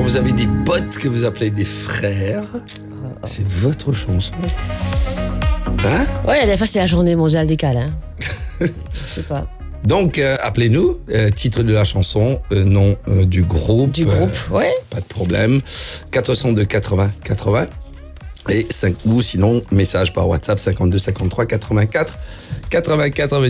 Quand vous avez des potes que vous appelez des frères, c'est votre chanson. Hein? Ouais, la dernière fois, c'était la journée mondiale des câlins. Je sais pas. Donc, appelez-nous, titre de la chanson, nom du groupe. Du groupe, ouais. Pas de problème. 402 80 80. Et ou sinon, message par WhatsApp 52 53 84 84.